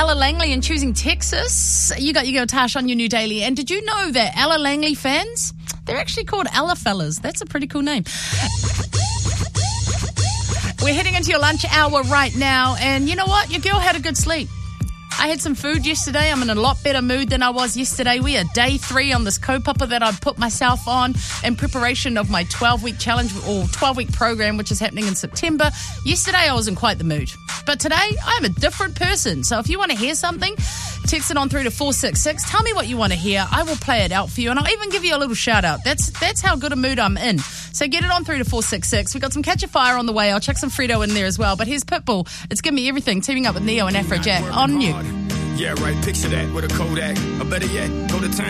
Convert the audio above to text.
Ella Langley and Choosing Texas. You got your girl Tash on your new daily. And did you know that Ella Langley fans, they're actually called Ella Fellas? That's a pretty cool name. We're heading into your lunch hour right now. And you know what? Your girl had a good sleep. I had some food yesterday. I'm in a lot better mood than I was yesterday. We are day 3 on this kaupapa that I put myself on in preparation of my 12-week challenge or 12-week program, which is happening in September. Yesterday, I was in quite the mood. But today, I'm a different person. So if you want to hear something, text it on through to 466. Tell me what you want to hear. I will play it out for you, and I'll even give you a little shout-out. That's how good a mood I'm in. So get it on through to 466. We've got some Catch a Fire on the way. I'll chuck some Frito in there as well. But here's Pitbull. It's Give Me Everything, teaming up with Neo and Afrojack on New. Yeah, right, picture that with a Kodak. Or better yet, go to town.